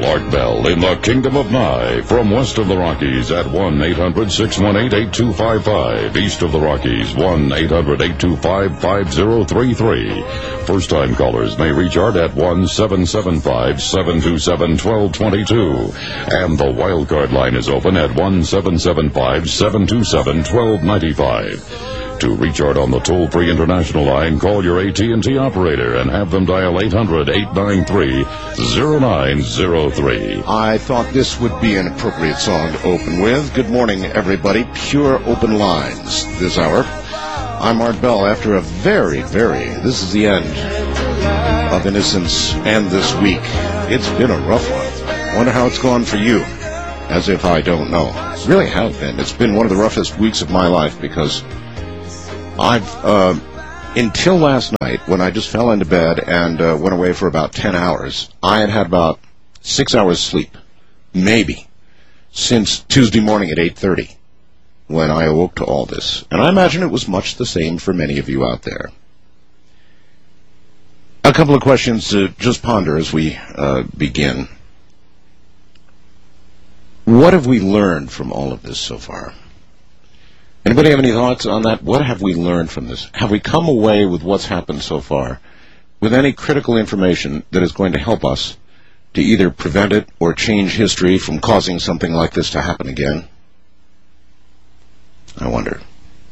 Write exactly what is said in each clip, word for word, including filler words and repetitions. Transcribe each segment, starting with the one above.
Art Bell in the Kingdom of Nye. From west of the Rockies at one eight hundred six one eight eight two five five. East of the Rockies, one eight hundred eight two five five zero three three. First-time callers may reach Art at one seven seven five seven two seven one two two two. And the wildcard line is open at one seven seven five seven two seven one two nine five. To reach Art on the toll-free international line, call your A T and T operator and have them dial eight hundred eight nine three zero nine zero three. I thought this would be an appropriate song to open with. Good morning, everybody. Pure Open Lines this hour. I'm Art Bell. After a very, very, this is the end of Innocence and this week. It's been a rough one. Wonder how it's gone for you. As if I don't know. It really has been. It's been one of the roughest weeks of my life because I've, uh, until last night, when I just fell into bed and uh, went away for about ten hours, I had had about six hours sleep, maybe, since Tuesday morning at eight thirty, when I awoke to all this. And I imagine it was much the same for many of you out there. A couple of questions to just ponder as we uh, begin. What have we learned from all of this so far? Anybody have any thoughts on that? What have we learned from this? Have we come away with what's happened so far with any critical information that is going to help us to either prevent it or change history from causing something like this to happen again? I wonder.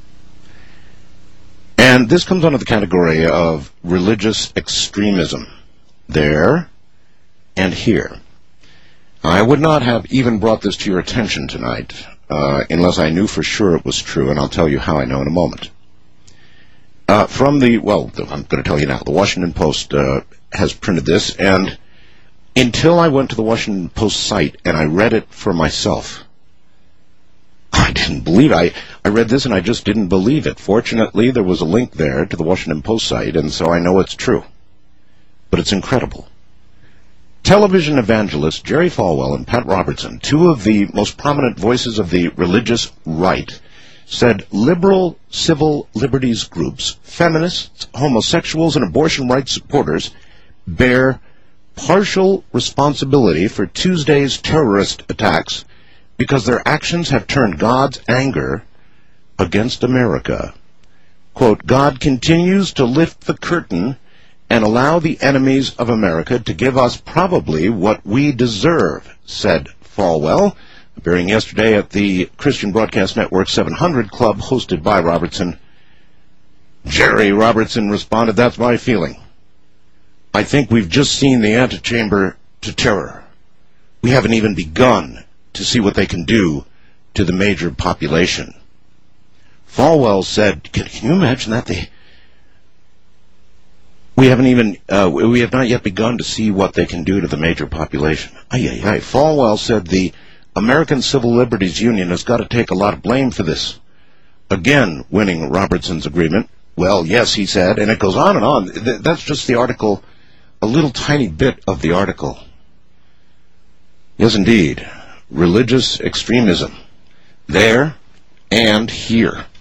And this comes under the category of religious extremism, there and here. I would not have even brought this to your attention tonight Uh, unless I knew for sure it was true, and I'll tell you how I know in a moment. Uh, from the, well, I'm going to tell you now, the Washington Post uh, has printed this, and until I went to the Washington Post site and I read it for myself, I didn't believe it. I, I read this and I just didn't believe it. Fortunately, there was a link there to the Washington Post site, and so I know it's true. But it's incredible. Television evangelists Jerry Falwell and Pat Robertson, two of the most prominent voices of the religious right, said liberal civil liberties groups, feminists, homosexuals, and abortion rights supporters bear partial responsibility for Tuesday's terrorist attacks because their actions have turned God's anger against America. Quote, God continues to lift the curtain and allow the enemies of America to give us probably what we deserve, said Falwell, appearing yesterday at the Christian Broadcast Network seven hundred Club hosted by Robertson. Jerry Robertson responded, that's my feeling. I think we've just seen the antechamber to terror. We haven't even begun to see what they can do to the major population. Falwell said, can, can you imagine that? They... We haven't even, uh, we have not yet begun to see what they can do to the major population. Aye, aye, aye. Falwell said the American Civil Liberties Union has got to take a lot of blame for this. Again, winning Robertson's agreement. Well, yes, he said, and it goes on and on. Th- that's just the article, a little tiny bit of the article. Yes, indeed. Religious extremism. There and here.